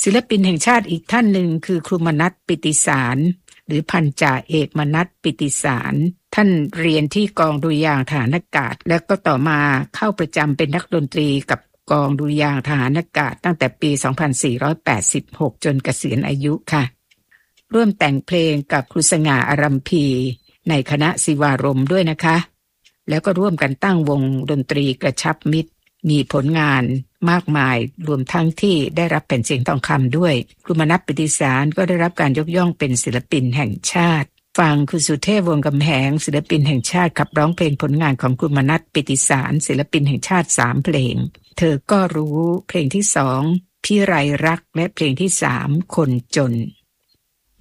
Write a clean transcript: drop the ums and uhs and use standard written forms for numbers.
ศิลปินแห่งชาติอีกท่านหนึ่งคือครูมนัส ปิติสารหรือพันจ่าเอกมนัส ปิติสารท่านเรียนที่กองดุริยางค์ทหารอากาศและก็ต่อมาเข้าประจำเป็นนักดนตรีกับกองดุริยางค์ทหารอากาศตั้งแต่ปี 2486 จนเกษียณอายุค่ะร่วมแต่งเพลงกับครูสง่าอารัมพีในคณะศิวารมณ์ด้วยนะคะแล้วก็ร่วมกันตั้งวงดนตรีกระชับมิตรมีผลงานมากมายรวมทั้งที่ได้รับแผ่นเสียงทองคำด้วยครูมนัส ปิติสารก็ได้รับการยกย่องเป็นศิลปินแห่งชาติฟังคุณสุเทพวงศ์กำแหงศิลปินแห่งชาติขับร้องเพลงผลงานของครูมนัส ปิติสารศิลปินแห่งชาติ3เพลงเธอก็รู้เพลงที่2พี่ไรรักและเพลงที่3คนจน